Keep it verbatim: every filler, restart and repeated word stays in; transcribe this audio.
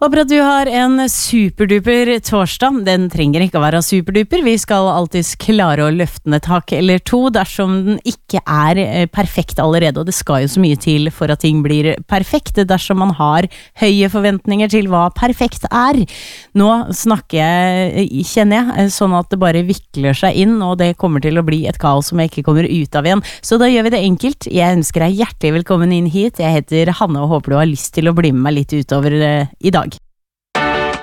Håper at du har en superduper torsdag. Den trenger ikke å være superduper. Vi skal alltid klare å løfte den et hakk eller to dersom den ikke er perfekt allerede, og det skal jo så mye til for at ting blir perfekt dersom man har høye forventninger til hva perfekt er. Nå snakker jeg, kjenner jeg, sånn at det bare vikler seg inn, og det kommer til å bli et kaos som jeg ikke kommer ut av igjen. Så da gjør vi det enkelt. Jeg ønsker deg hjertelig velkommen inn hit. Jeg heter Hanne og håper du har lyst til å bli med meg litt utover uh, i dag.